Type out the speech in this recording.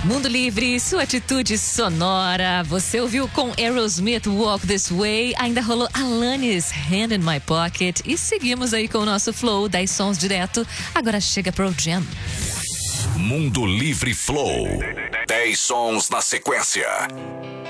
Mundo Livre, sua atitude sonora. Você ouviu com Aerosmith Walk This Way. Ainda rolou Alanis Hand in My Pocket. E seguimos aí com o nosso flow 10 sons direto. Agora chega Pearl Jam. Mundo Livre Flow. 10 sons na sequência.